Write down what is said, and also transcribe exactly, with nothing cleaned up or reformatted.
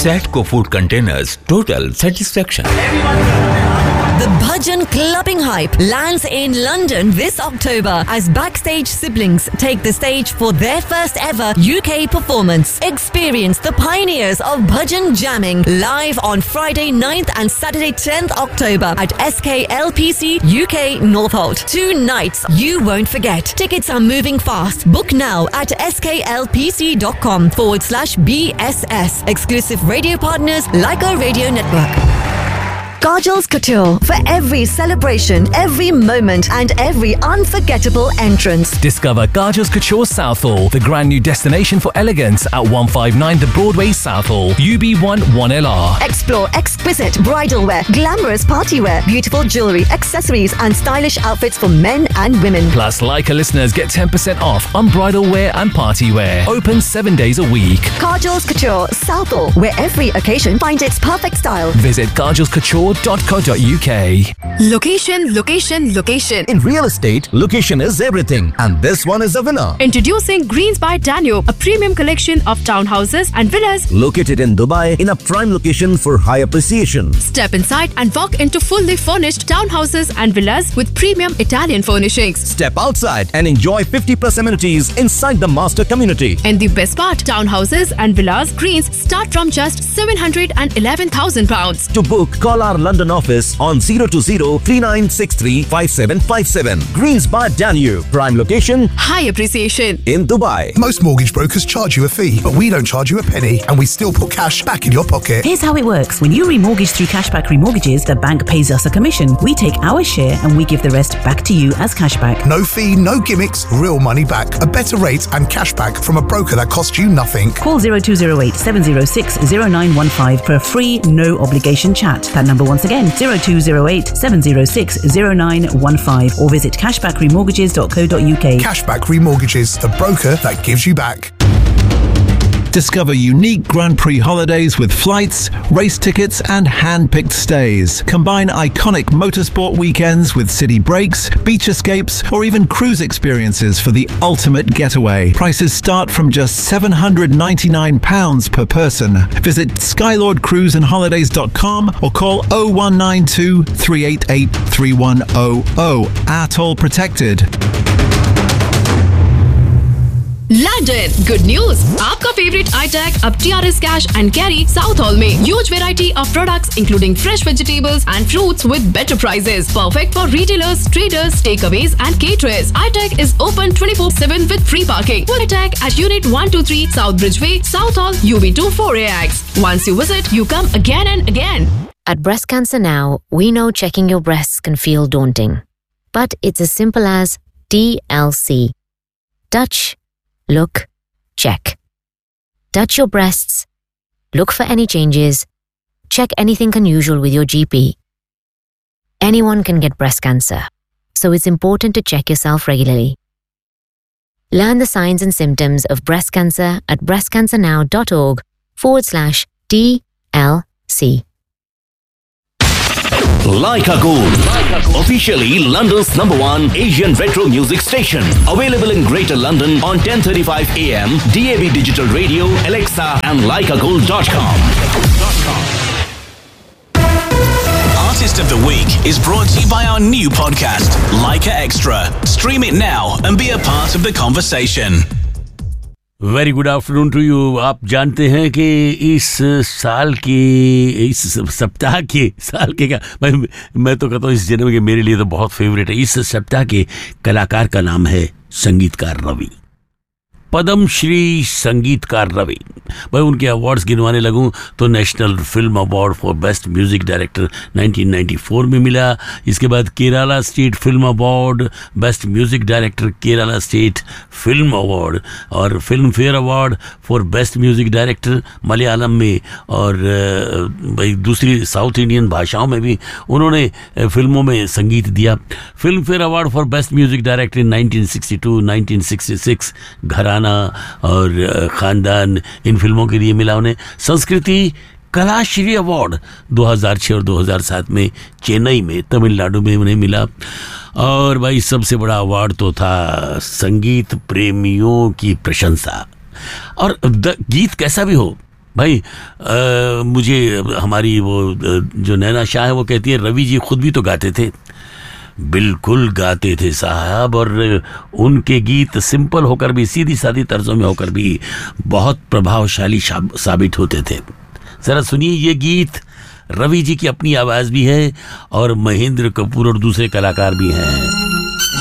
Satco Food Containers, total satisfaction. The Bhajan clubbing hype lands in London this October as Backstage siblings take the stage for their first ever U K performance. Experience the pioneers of Bhajan jamming live on Friday ninth and Saturday tenth October at S K L P C U K Northolt. Two nights you won't forget. Tickets are moving fast. Book now at sklpc.com forward slash BSS. Exclusive radio partners Leica Radio Network. Kajal's Couture, for every celebration, every moment and every unforgettable entrance. Discover Kajal's Couture Southall, the brand new destination for elegance at one fifty-nine The Broadway Southall, U B one one L R. Explore exquisite bridal wear, glamorous party wear, beautiful jewellery, accessories and stylish outfits for men and women. Plus, Leica listeners get ten percent off on bridal wear and party wear. Open seven days a week. Kajal's Couture Southall, where every occasion finds its perfect style. Visit kajals couture dot co dot U K. Location, location, location. In real estate, location is everything, and this one is a winner. Introducing Greens by Danube, a premium collection of townhouses and villas located in Dubai in a prime location for high appreciation. Step inside and walk into fully furnished townhouses and villas with premium Italian furnishings. Step outside and enjoy fifty plus amenities inside the master community. And the best part, townhouses and villas Greens start from just seven hundred eleven thousand pounds. To book, call our London office on zero two zero, three nine six three, five seven five seven. Greens by Danube, prime location, high appreciation in Dubai. Most mortgage brokers charge you a fee, but we don't charge you a penny, and we still put cash back in your pocket. Here's how it works. When you remortgage through Cashback Remortgages, the bank pays us a commission. We take our share and we give the rest back to you as cashback. No fee, no gimmicks, real money back. A better rate and cashback from a broker that costs you nothing. Call zero two zero eight, seven zero six, zero nine one five for a free, no obligation chat. That number once again, zero two zero eight, seven zero six, zero nine one five, or visit cashback remortgages dot co dot U K. Cashback Remortgages, the broker that gives you back. Discover unique Grand Prix holidays with flights, race tickets and hand-picked stays. Combine iconic motorsport weekends with city breaks, beach escapes or even cruise experiences for the ultimate getaway. Prices start from just seven hundred ninety-nine pounds per person. Visit skylord cruise and holidays dot com or call oh one nine two, three eight eight, three one oh oh. Atoll protected. London, good news! आपका favorite iTech अब T R S Cash and Carry Southall में huge variety of products including fresh vegetables and fruits with better prices. Perfect for retailers, traders, takeaways and caterers. iTech is open twenty-four seven with free parking. Full attack at Unit one two three South Bridgeway, Southall, U B two four A X. Once you visit, you come again and again. At Breast Cancer Now, we know checking your breasts can feel daunting. But it's as simple as T L C. Touch, look, check. Touch your breasts, look for any changes, check anything unusual with your G P. Anyone can get breast cancer, so it's important to check yourself regularly. Learn the signs and symptoms of breast cancer at breastcancernow.org forward slash TLC. Leica Gold, officially London's number one Asian retro music station. Available in Greater London on ten thirty-five A M, D A B Digital Radio, Alexa and leica gold dot com. Artist of the Week is brought to you by our new podcast, Leica Extra. Stream it now and be a part of the conversation. Very good afternoon to you. आप जानते हैं कि इस साल की, इस सप्ताह के, साल के क्या, मैं मैं तो कहता हूँ इस जन्म के मेरे लिए तो बहुत फेवरेट है. इस सप्ताह के कलाकार का नाम है संगीतकार रवि. पद्म श्री संगीतकार रवि. मैं उनके अवार्ड्स गिनवाने लगूं तो national film award for best music director nineteen ninety four में मिला. इसके बाद Kerala state film award, best music director Kerala state film award, और film fair award for best music director Malayalam में, और भाई दूसरी साउथ इंडियन भाषाओं में भी उन्होंने फिल्मों में संगीत दिया. Film fair award for best music director in nineteen sixty two, nineteen sixty six घराना और खानदान, इन फिल्मों के लिए मिला उन्हें. संस्कृति कलाश्री अवार्ड दो हज़ार छह और दो हज़ार सात में चेन्नई में, तमिलनाडु में उन्हें मिला. और भाई सबसे बड़ा अवार्ड तो था संगीत प्रेमियों की प्रशंसा. और गीत कैसा भी हो, भाई आ, मुझे हमारी वो जो नैना शाह है वो कहती है रवि जी खुद भी तो गाते थे। बिल्कुल गाते थे साहब, और उनके गीत सिंपल होकर भी, सीधी सादी तर्जों में होकर भी बहुत प्रभावशाली साबित होते थे। जरा सुनिए ये गीत, रवि जी की अपनी आवाज़ भी है और महेंद्र कपूर और दूसरे कलाकार भी हैं।